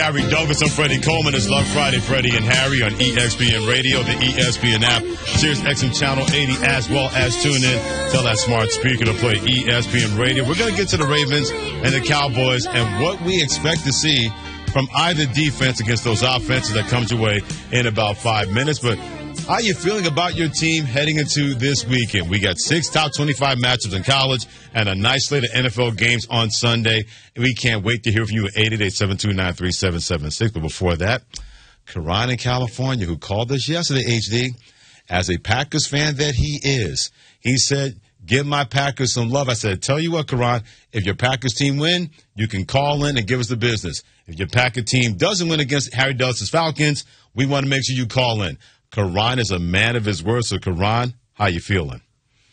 Harry Douglas and Freddie Coleman. It's Love Friday, Freddie and Harry on ESPN Radio, the ESPN app, Sirius XM Channel 80, as well as tune in. Tell that smart speaker to play ESPN Radio. We're going to get to the Ravens and the Cowboys and what we expect to see from either defense against those offenses that comes your way in about 5 minutes. But how are you feeling about your team heading into this weekend? We got 6 top 25 matchups in college and a nice slate of NFL games on Sunday. We can't wait to hear from you at 888-729-3776. But before that, Karan in California, who called us yesterday, HD, as a Packers fan that he is, he said, give my Packers some love. I said, tell you what, Karan, if your Packers team win, you can call in and give us the business. If your Packer team doesn't win against Harry Douglas' Falcons, we want to make sure you call in. Karan is a man of his word. So, Karan, how you feeling?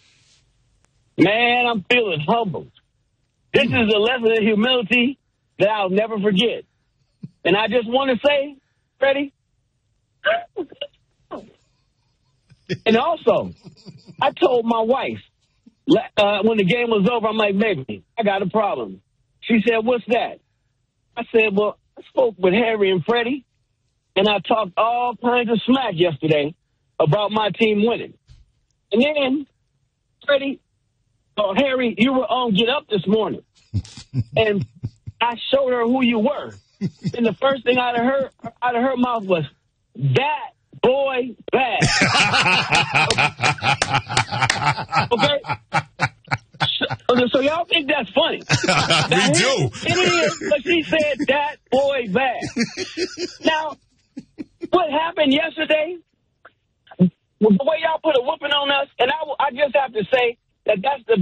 Man, I'm feeling humbled. This is a lesson in humility that I'll never forget. And I just want to say, Freddie, and also, I told my wife when the game was over, I'm like, baby, I got a problem. She said, what's that? I said, well, I spoke with Harry and Freddie, and I talked all kinds of smack yesterday about my team winning. And then, Freddie, Harry, you were on Get Up this morning. And I showed her who you were. And the first thing out of her mouth was, that boy bad. Okay? So y'all think that's funny? We do. It is, but she said, that boy bad. Now, what happened yesterday, the way y'all put a whooping on us, and I just have to say that that's the